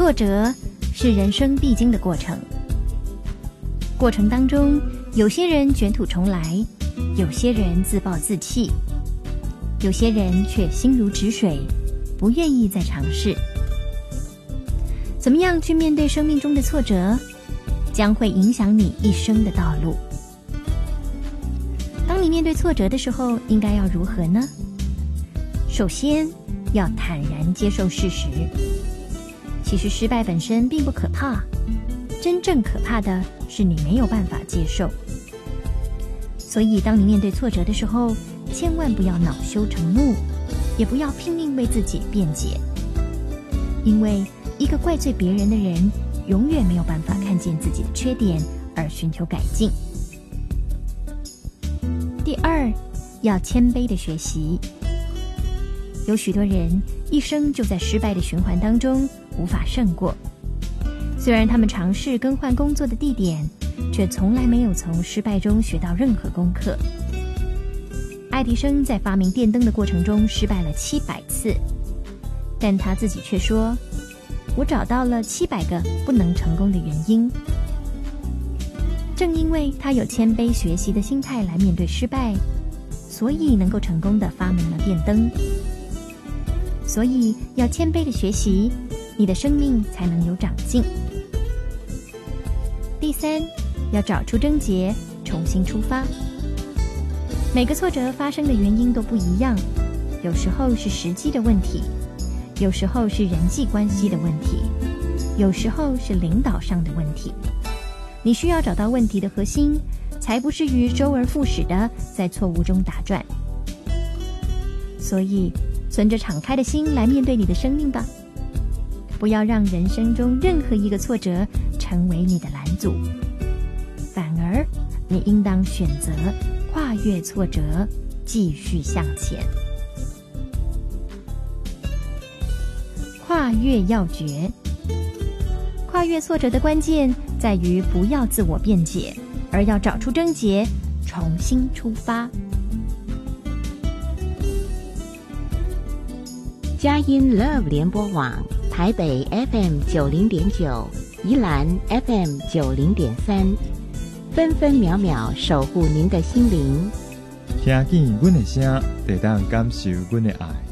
挫折是人生必经的过程，过程当中，有些人卷土重来，有些人自暴自弃，有些人却心如止水，不愿意再尝试。怎么样去面对生命中的挫折，将会影响你一生的道路。当你面对挫折的时候，应该要如何呢？首先，要坦然接受事实。其实失败本身并不可怕，真正可怕的是你没有办法接受。所以当你面对挫折的时候，千万不要恼羞成怒，也不要拼命为自己辩解，因为一个怪罪别人的人永远没有办法看见自己的缺点而寻求改进。第二，要谦卑地学习。有许多人一生就在失败的循环当中无法胜过，虽然他们尝试更换工作的地点，却从来没有从失败中学到任何功课。爱迪生在发明电灯的过程中失败了700次，但他自己却说，我找到了700个不能成功的原因。正因为他有谦卑学习的心态来面对失败，所以能够成功地发明了电灯。所以要谦卑地学习，你的生命才能有长进。第三，要找出症结，重新出发。每个挫折发生的原因都不一样，有时候是时机的问题，有时候是人际关系的问题，有时候是领导上的问题。你需要找到问题的核心，才不至于周而复始的在错误中打转。所以存着敞开的心来面对你的生命吧，不要让人生中任何一个挫折成为你的拦阻，反而你应当选择跨越挫折，继续向前。跨越要诀。跨越挫折的关键在于不要自我辩解，而要找出症结，重新出发。 佳音 Love 联播网，台北 FM90.9，宜兰 FM90.3，分分秒秒守护您的心灵。 听见阮的声，就当感受阮的爱。